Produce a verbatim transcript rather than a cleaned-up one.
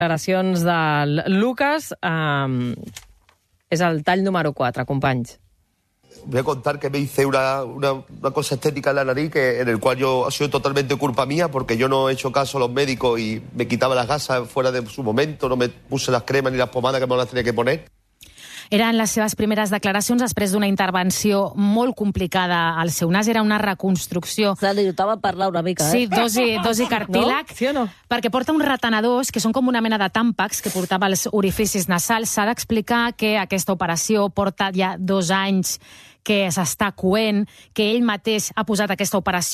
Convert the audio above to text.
Declaracions de Lucas. Um, és el tall número quatre, companys. Voy a contar que me hice una, una, una cosa estética en la nariz que, en el cual yo ha sido totalmente culpa mía porque yo no he hecho caso a los médicos y me quitaba las gasas fuera de su momento, no me puse las cremas ni las pomadas que me las tenía que poner. Eren les seves primeres declaracions després d'una intervenció molt complicada al seu nas. Era una reconstrucció. Se li notava parlar una mica, eh? Sí, dosi, dosi cartílag. No? Sí o no? Perquè porta uns retenedors que són com una mena de tàmpacs que portava als orificis nasals. S'ha d'explicar que aquesta operació porta ja dos anys que s'està coent, que ell mateix ha posat aquesta operació